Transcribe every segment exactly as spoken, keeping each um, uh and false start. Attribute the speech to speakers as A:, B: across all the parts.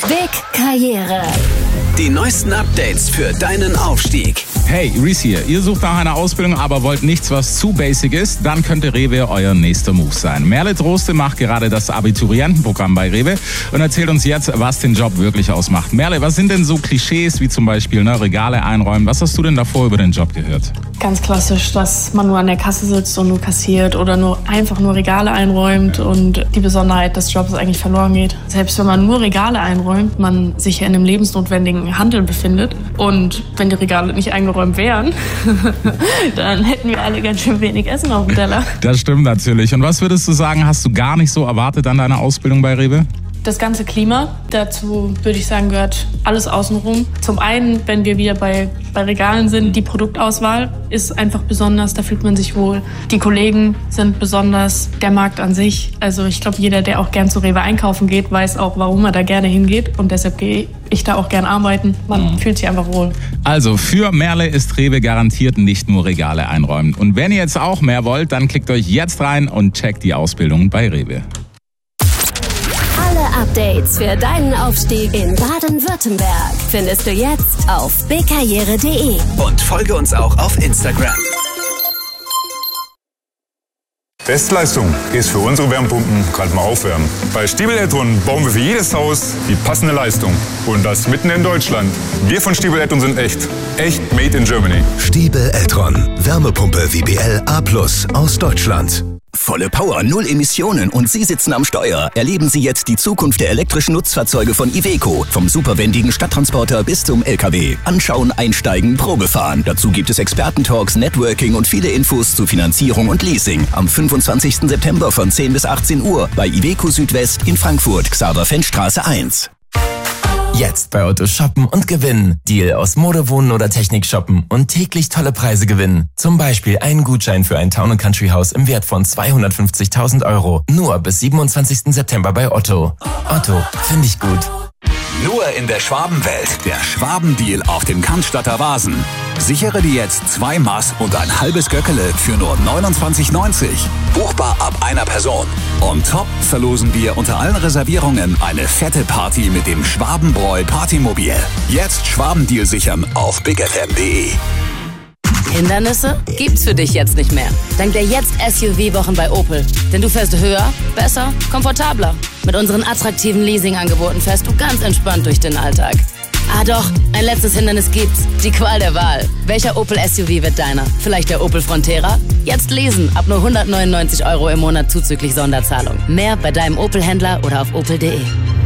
A: Big Karriere.
B: Die neuesten Updates für deinen Aufstieg.
C: Hey, Reese hier. Ihr sucht nach einer Ausbildung, aber wollt nichts, was zu basic ist? Dann könnte Rewe euer nächster Move sein. Merle Droste macht gerade das Abiturientenprogramm bei Rewe und erzählt uns jetzt, was den Job wirklich ausmacht. Merle, was sind denn so Klischees, wie zum Beispiel ne, Regale einräumen? Was hast du denn davor über den Job gehört?
D: Ganz klassisch, dass man nur an der Kasse sitzt und nur kassiert oder nur einfach nur Regale einräumt und die Besonderheit des Jobs eigentlich verloren geht. Selbst wenn man nur Regale einräumt, man sich ja in einem lebensnotwendigen Handel befindet und wenn die Regale nicht eingeräumt wären, dann hätten wir alle ganz schön wenig Essen auf dem Teller.
C: Das stimmt natürlich. Und was würdest du sagen, hast du gar nicht so erwartet an deiner Ausbildung bei Rewe?
D: Das ganze Klima, dazu würde ich sagen, gehört alles außenrum. Zum einen, wenn wir wieder bei, bei Regalen sind, die Produktauswahl ist einfach besonders, da fühlt man sich wohl. Die Kollegen sind besonders, der Markt an sich. Also ich glaube, jeder, der auch gern zu Rewe einkaufen geht, weiß auch, warum er da gerne hingeht. Und deshalb gehe ich da auch gern arbeiten. Man mhm. fühlt sich einfach wohl.
C: Also für Merle ist Rewe garantiert nicht nur Regale einräumen. Und wenn ihr jetzt auch mehr wollt, dann klickt euch jetzt rein und checkt die Ausbildung bei Rewe.
A: Alle Updates für deinen Aufstieg in Baden-Württemberg findest du jetzt auf big karriere punkt de.
B: Und folge uns auch auf Instagram.
E: Bestleistung ist für unsere Wärmepumpen gerade mal aufwärmen. Bei Stiebel Eltron bauen wir für jedes Haus die passende Leistung. Und das mitten in Deutschland. Wir von Stiebel Eltron sind echt. Echt made in Germany.
F: Stiebel Eltron. Wärmepumpe W B L A plus aus Deutschland.
G: Volle Power, null Emissionen und Sie sitzen am Steuer. Erleben Sie jetzt die Zukunft der elektrischen Nutzfahrzeuge von Iveco. Vom superwendigen Stadttransporter bis zum L K W. Anschauen, einsteigen, Probe fahren. Dazu gibt es Expertentalks, Networking und viele Infos zu Finanzierung und Leasing. Am fünfundzwanzigsten September von zehn bis achtzehn Uhr bei Iveco Südwest in Frankfurt, Xaver-Fendt-Straße eins.
H: Jetzt bei Otto shoppen und gewinnen. Deal aus Mode, Wohnen oder Technik shoppen und täglich tolle Preise gewinnen. Zum Beispiel einen Gutschein für ein Town- und Country-Haus im Wert von zweihundertfünfzigtausend Euro. Nur bis siebenundzwanzigsten September bei Otto. Otto, finde ich gut.
B: Nur in der Schwabenwelt. Der Schwabendeal auf dem Cannstatter Vasen. Sichere dir jetzt zwei Maß und ein halbes Göckele für nur neunundzwanzig neunzig. Buchbar ab einer Person. Und top verlosen wir unter allen Reservierungen eine fette Party mit dem Schwabenbräu Partymobil. Jetzt Schwabendeal sichern auf big f m punkt de.
I: Hindernisse gibt's für dich jetzt nicht mehr. Dank der Jetzt S U V-Wochen bei Opel. Denn du fährst höher, besser, komfortabler. Mit unseren attraktiven Leasingangeboten fährst du ganz entspannt durch den Alltag. Ah doch, ein letztes Hindernis gibt's. Die Qual der Wahl. Welcher Opel S U V wird deiner? Vielleicht der Opel Frontera? Jetzt lesen. Ab nur hundertneunundneunzig Euro im Monat zuzüglich Sonderzahlung. Mehr bei deinem Opel-Händler oder auf opel punkt de.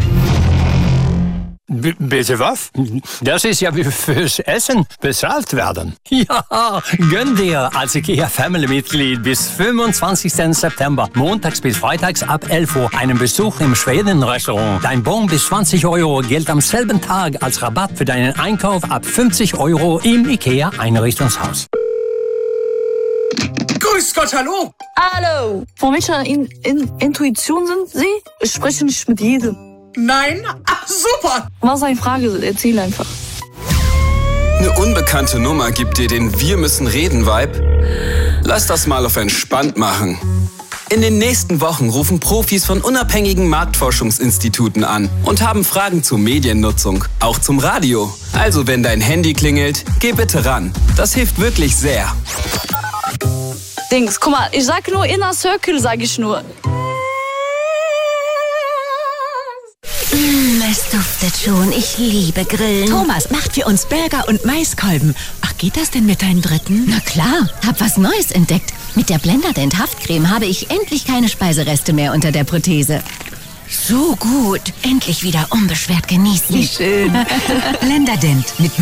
J: B- bitte was? Das ist ja wie fürs Essen bezahlt werden. Ja, gönn dir als IKEA Family-Mitglied bis fünfundzwanzigsten September, montags bis freitags ab elf Uhr, einen Besuch im Schweden-Restaurant. Dein Bon bis zwanzig Euro gilt am selben Tag als Rabatt für deinen Einkauf ab fünfzig Euro im IKEA-Einrichtungshaus.
K: Grüß Gott, hallo!
L: Hallo! Von welcher in, in, Intuition sind Sie? Ich spreche nicht mit jedem.
K: Nein? Ach, super!
L: Was eine Frage, erzähl einfach.
M: Eine unbekannte Nummer gibt dir den Wir müssen reden Vibe? Lass das mal auf entspannt machen. In den nächsten Wochen rufen Profis von unabhängigen Marktforschungsinstituten an und haben Fragen zur Mediennutzung, auch zum Radio. Also wenn dein Handy klingelt, geh bitte ran. Das hilft wirklich sehr.
L: Dings, guck mal, ich sag nur Inner Circle, sag ich nur.
N: Mmh, es duftet schon. Ich liebe Grillen.
O: Thomas macht für uns Burger und Maiskolben. Ach, geht das denn mit deinen Dritten?
N: Na klar, hab was Neues entdeckt. Mit der Blenderdent Haftcreme habe ich endlich keine Speisereste mehr unter der Prothese.
O: So gut. Endlich wieder unbeschwert genießen.
N: Wie schön.
O: Blenderdent mit